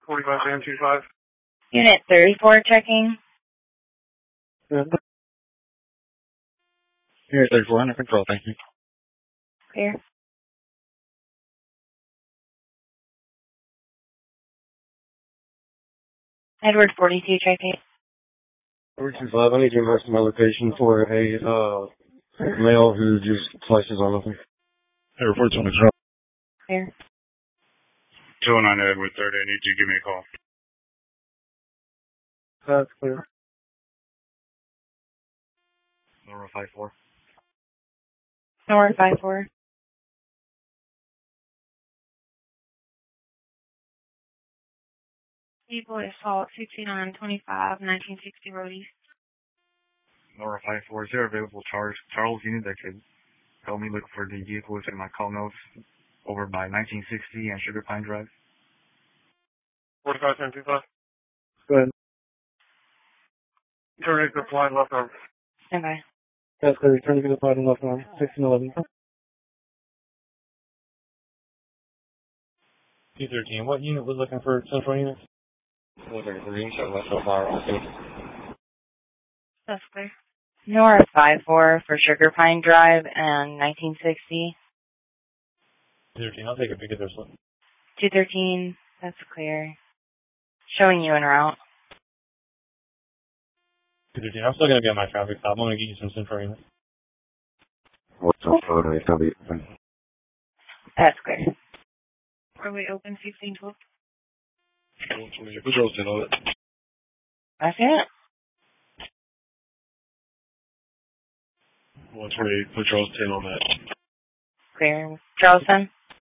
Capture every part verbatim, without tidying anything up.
forty-five Sam two five. Unit thirty-four checking. Good. Unit thirty-four, under control, thank you. Clear. Edward forty-two checking. Edward two five, I need to invest my location for a uh, male who just slices on nothing. Edward four twenty. Clear. two oh nine Edward thirty, I need you to give me a call. That's clear. Nora five four. Nora five four. People assault sixty-nine twenty-five, nineteen sixty Road East. Nora five four, is there available charge Charles unit that could help me look for the vehicle within my call notes over by nineteen sixty and Sugar Pine Drive? forty-five Sam two five. Go ahead. Turn to the flying left arm. Stand by. That's clear. Turn to the flying left arm. sixteen eleven. T thirteen. What unit was looking for central units? Looking for green shot left of our office. That's clear. Nora five four for Sugar Pine Drive and nineteen sixty. T thirteen. I'll take a peek at this one. two thirteen. That's clear. Showing you en route. T thirteen. I'm still going to be on my traffic stop. I'm going to get you some central units. What's up, photo? That's clear. Are we open fifteen twelve? Patrol's ten on it. That's it. one twenty-eight, Patrol's ten on that. Clear. Charleston?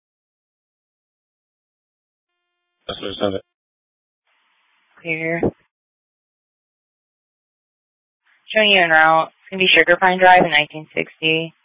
That's what it sounded. Clear. Showing you en route. It's going to be Sugar Pine Drive in nineteen sixty.